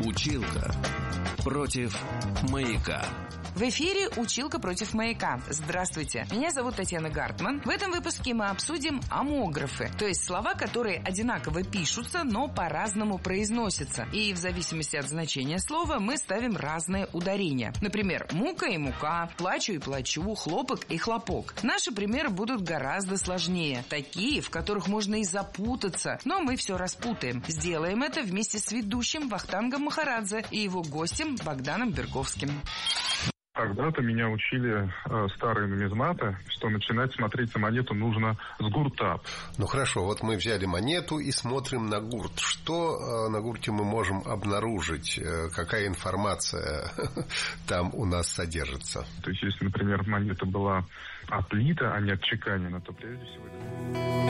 Училка против маяка. В эфире «Училка против маяка». Здравствуйте, меня зовут Татьяна Гартман. В этом выпуске мы обсудим омографы, то есть слова, которые одинаково пишутся, но по-разному произносятся. И в зависимости от значения слова мы ставим разные ударения. Например, мука и мука, плачу и плачу, хлопок и хлопок. Наши примеры будут гораздо сложнее. Такие, в которых можно и запутаться, но мы все распутаем. Сделаем это вместе с ведущим Вахтангом Махарадзе и его гостем Богданом Берковским. Когда-то меня учили старые нумизматы, что начинать смотреть на монету нужно с гурта. Ну хорошо, вот мы взяли монету и смотрим на гурт. Что на гурте мы можем обнаружить? Какая информация там у нас содержится? То есть, если, например, монета была отлита, а не отчеканена, то прежде всего...